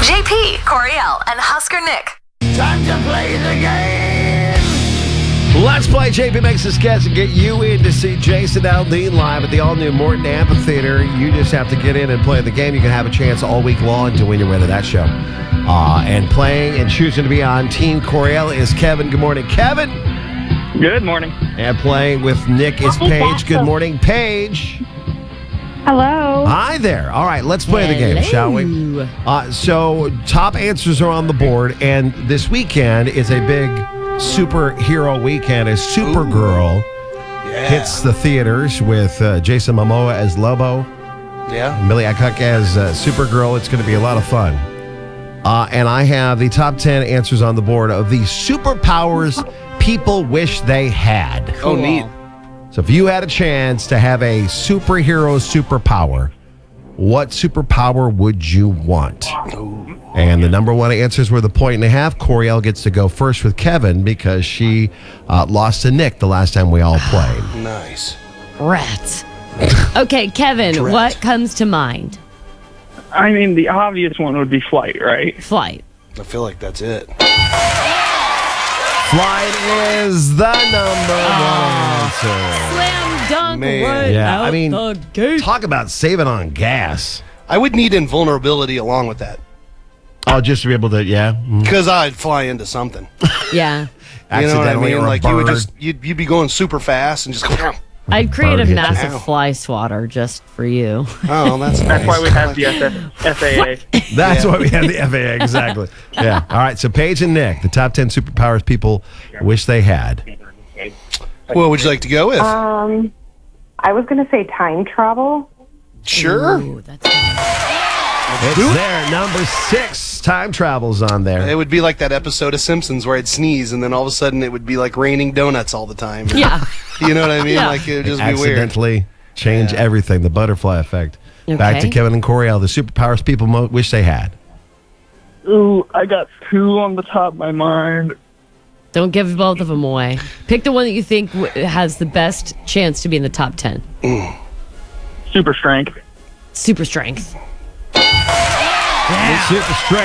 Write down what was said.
JP, Coriel, and Husker Nick. Time to play the game. Let's play JP Makes Us Guess and get you in to see Jason Aldean live at the all-new Morton Amphitheater. You just have to get in and play the game. You can have a chance all week long to win your way to that show. And playing and choosing to be on Team Coriel is Kevin. Good morning, Kevin. Good morning. And playing with Nick is Paige. Good morning, Paige. Hello. Hi there. All right, let's play the game, shall we? So top answers are on the board, and this weekend is a big superhero weekend as Supergirl hits the theaters with Jason Momoa as Lobo. Yeah. Millie Alcock as Supergirl. It's going to be a lot of fun. And I have the top 10 answers on the board of the superpowers people wish they had. Oh, neat. So if you had a chance to have a superhero superpower, what superpower would you want? Ooh. And the number one answers were the 1.5. Coriel gets to go first with Kevin because she lost to Nick the last time we all played. Nice. Rats. Okay, Kevin, Correct. what comes to mind? I mean, the obvious one would be flight, right? Flight. I feel like that's it. Flight is the number one answer. Slam dunk Man. right Yeah, out I mean, the gate. talk about saving on gas. I would need invulnerability along with that Oh, just to be able to, because I'd fly into something. Yeah. You know what I accidentally mean? or a Like you would bird. just you'd be going super fast and just go. I'd create bird a hit you. massive Ow. fly swatter just for you. Oh, that's nice. That's why we have the FAA. That's Yeah. why we have the FAA, exactly. Yeah. All right, so Paige and Nick, the top 10 superpowers people wish they had. What would you like to go with? I was going to say time travel. Sure. Ooh, that's It's there, number 6. Time travel's on there. It would be like that episode of Simpsons where I'd sneeze and then all of a sudden it would be like raining donuts all the time. yeah. You know what I mean? Yeah. Like it would just be weird. Accidentally change everything, the butterfly effect. Back to Okay. Kevin and Coriel, the superpowers people wish they had. Ooh, I got two on the top of my mind. Don't give both of them away. Pick the one that you think has the best chance to be in the top 10. Super strength. Super strength. Super strength.